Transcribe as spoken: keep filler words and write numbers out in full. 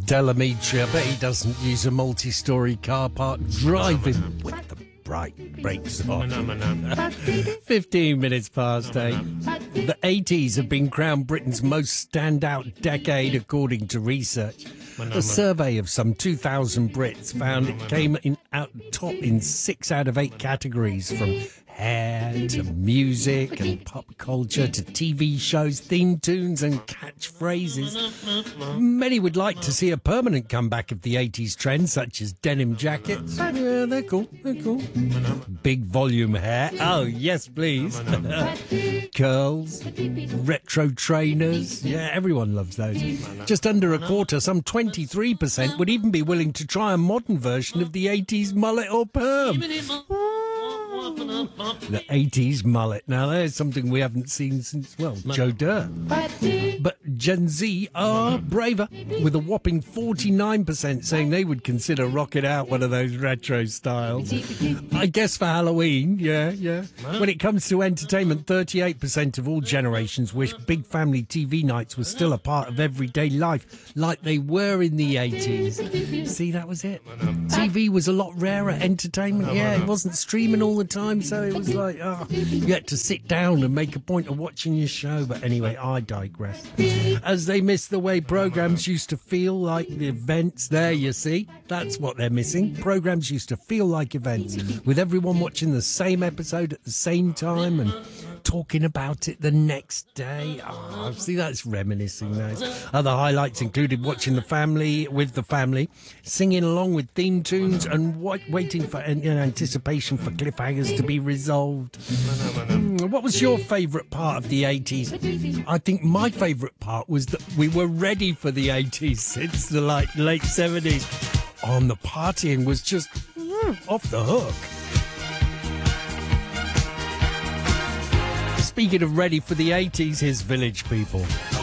Delamitri, I bet he doesn't use a multi-storey car park driving with the bright brakes on. fifteen minutes past eight. The eighties have been crowned Britain's most standout decade, according to research. A survey of some two thousand Brits found it came in out top in six out of eight categories, from hair to music and pop culture to T V shows, theme tunes and catchphrases. Many would like to see a permanent comeback of the eighties trends, such as denim jackets. Yeah, they're cool, they're cool. Big volume hair. Oh, yes, please. Curls, retro trainers. Yeah, everyone loves those. Just under a quarter, some twenty-three percent, would even be willing to try a modern version of the eighties mullet or perm. The eighties mullet. Now, there's something we haven't seen since, well, Joe Dirt. But Gen Z are braver, with a whopping forty-nine percent saying they would consider rocking out one of those retro styles. I guess for Halloween, yeah, yeah. When it comes to entertainment, thirty-eight percent of all generations wish big family T V nights were still a part of everyday life, like they were in the eighties. See, that was it. T V was a lot rarer entertainment. Yeah, it wasn't streaming all the time, so it was like, oh, you had to sit down and make a point of watching your show. But anyway, I digress. As they miss the way programs used to feel like the events. There, you see, that's what they're missing. Programs used to feel like events, with everyone watching the same episode at the same time and talking about it the next day. Oh, see, that's reminiscing those. Other highlights included watching the family with the family, singing along with theme tunes, and wait, waiting for in, in anticipation for cliffhangers to be resolved. Mm, what was your favourite part of the eighties? I think my favourite part was that we were ready for the eighties since the like late seventies. Oh, and the partying was just mm, off the hook. Speaking of ready for the eighties, here's Village People.